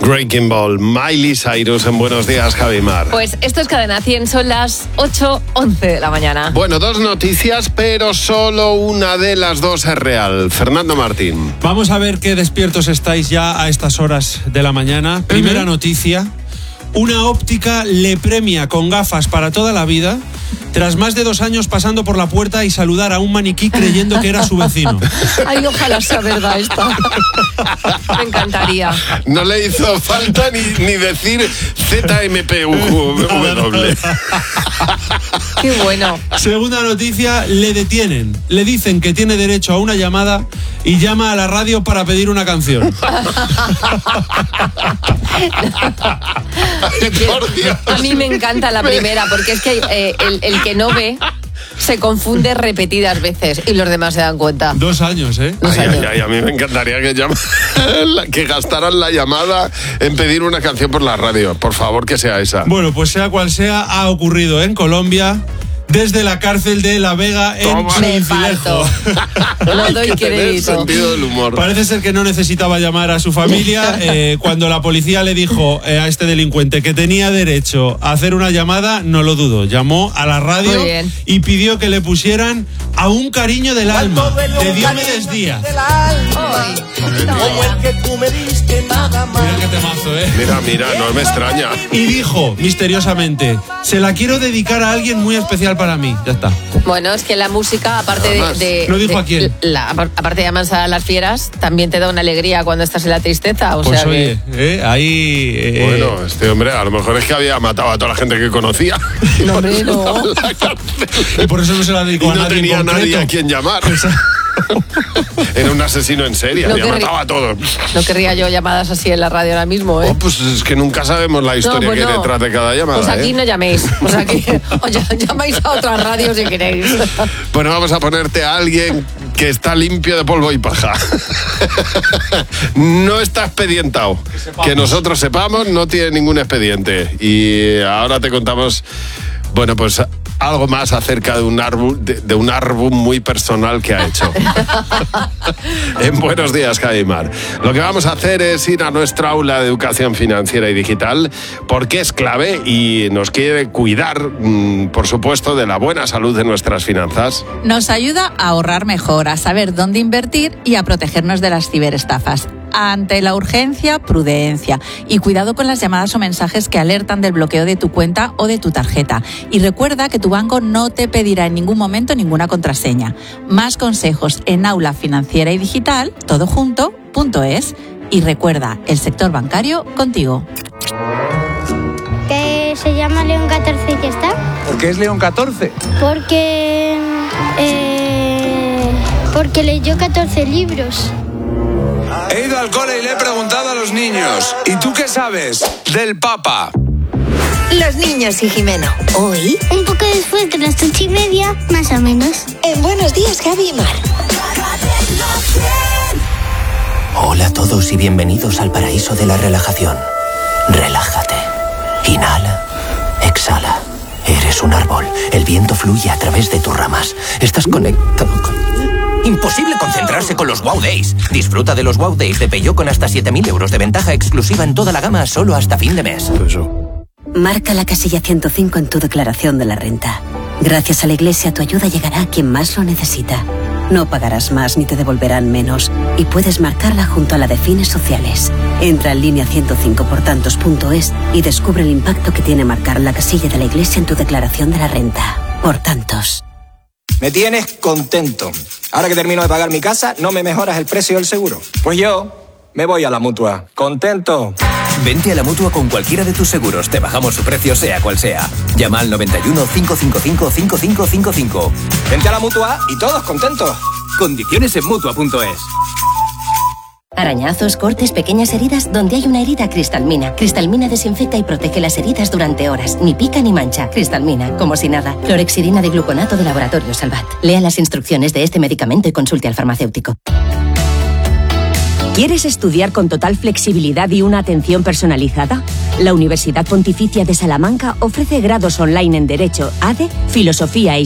Breaking Ball, Miley Cyrus en Buenos Días, Javi Mar. Pues esto es Cadena 100, son las 8:11 de la mañana. Bueno, dos noticias, pero solo una de las dos es real. Fernando Martín. Vamos a ver qué despiertos estáis ya a estas horas de la mañana. Primera noticia. Una óptica le premia con gafas para toda la vida tras más de 2 años pasando por la puerta y saludar a un maniquí creyendo que era su vecino. Ay, ojalá sea verdad esto. Me encantaría. No le hizo falta ni decir ZMPW. Qué bueno. Segunda noticia, le detienen. Le dicen que tiene derecho a una llamada y llama a la radio para pedir una canción. A mí me encanta la primera, porque es que el que no ve se confunde repetidas veces y los demás se dan cuenta. 2 años, ¿eh? Ay, a mí me encantaría que gastaran la llamada en pedir una canción por la radio. Por favor, que sea esa. Bueno, pues sea cual sea, ha ocurrido en Colombia, desde la cárcel de La Vega en Cincilejo. No doy crédito. Sentido del humor. Parece ser que no necesitaba llamar a su familia. Cuando la policía le dijo a este delincuente que tenía derecho a hacer una llamada, no lo dudó. Llamó a la radio y pidió que le pusieran A un cariño del alma, de Diomedes Díaz. Como el que tú me diste nada más. Mira qué temazo, ¿eh? Mira, no me extraña. Y dijo, misteriosamente, se la quiero dedicar a alguien muy especial para mí. Ya está. Bueno, es que la música, aparte ¿no dijo a quién? Aparte de llamarse a las fieras, también te da una alegría cuando estás en la tristeza. O pues sea oye, ahí... Bueno, este hombre a lo mejor es que había matado a toda la gente que conocía. No, hombre, no. Y por eso no se la dedicó a nadie tenía en concreto. nadie a quien llamar. Era un asesino en serie, había matado a todos. No querría yo llamadas así en la radio ahora mismo, ¿eh? Oh, pues es que nunca sabemos la historia que hay detrás de cada llamada. Pues aquí no llaméis. Pues aquí llamáis a otras radios si queréis. Bueno, vamos a ponerte a alguien que está limpio de polvo y paja. No está expedientado. Que nosotros sepamos, no tiene ningún expediente. Y ahora te contamos, bueno, pues algo más acerca de un álbum muy personal que ha hecho. En Buenos Días, Javi Mar. Lo que vamos a hacer es ir a nuestra aula de educación financiera y digital, porque es clave y nos quiere cuidar, por supuesto, de la buena salud de nuestras finanzas. Nos ayuda a ahorrar mejor, a saber dónde invertir y a protegernos de las ciberestafas. Ante la urgencia, prudencia y cuidado con las llamadas o mensajes que alertan del bloqueo de tu cuenta o de tu tarjeta. Y recuerda que tu banco no te pedirá en ningún momento ninguna contraseña. Más consejos en Aula Financiera y Digital, todojunto.es. Y recuerda, el sector bancario contigo. Que se llama León 14 y ya está. ¿Por qué es León 14? Porque leyó 14 libros. He ido al cole y le he preguntado a los niños. ¿Y tú qué sabes del Papa? Los niños y Jimeno. Hoy, Un poco después de las 8:30, más o menos. en Buenos Días, Javi y Mar. Hola a todos y bienvenidos al paraíso de la relajación. Relájate. Inhala. Exhala. Eres un árbol. El viento fluye a través de tus ramas. Estás conectado con... Imposible concentrarse con los Wow Days. Disfruta de los Wow Days de Peugeot con hasta 7.000 euros de ventaja exclusiva en toda la gama solo hasta fin de mes. Marca la casilla 105 en tu declaración de la renta. Gracias a la Iglesia, tu ayuda llegará a quien más lo necesita. No pagarás más ni te devolverán menos. Y puedes marcarla junto a la de fines sociales. Entra en línea 105portantos.es y descubre el impacto que tiene marcar la casilla de la Iglesia en tu declaración de la renta. Por tantos. Me tienes contento. Ahora que termino de pagar mi casa, ¿no me mejoras el precio del seguro? Pues yo me voy a la Mutua. Contento. Vente a la Mutua con cualquiera de tus seguros. Te bajamos su precio sea cual sea. Llama al 91 555 5555. Vente a la Mutua y todos contentos. Condiciones en Mutua.es. Arañazos, cortes, pequeñas heridas. Donde hay una herida, Cristalmina. Cristalmina desinfecta y protege las heridas durante horas. Ni pica ni mancha. Cristalmina, como si nada. Clorexidina de gluconato de Laboratorio Salvat. Lea las instrucciones de este medicamento y consulte al farmacéutico. ¿Quieres estudiar con total flexibilidad y una atención personalizada? La Universidad Pontificia de Salamanca ofrece grados online en Derecho, ADE, Filosofía e